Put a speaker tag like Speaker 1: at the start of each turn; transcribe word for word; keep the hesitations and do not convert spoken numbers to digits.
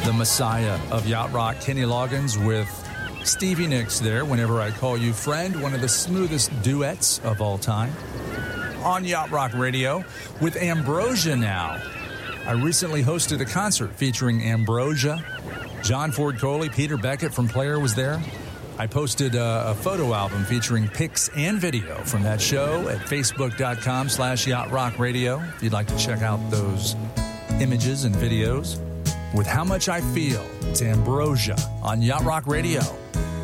Speaker 1: the messiah of Yacht Rock, Kenny Loggins, with Stevie Nicks there, Whenever I Call You Friend, one of the smoothest duets of all time. On Yacht Rock Radio with Ambrosia now. I recently hosted a concert featuring Ambrosia. John Ford Coley, Peter Beckett from Player was there. I posted a, a photo album featuring pics and video from that show at facebook.com slash Yacht Rock Radio if you'd like to check out those images and videos. With How Much I Feel, it's Ambrosia on Yacht Rock Radio.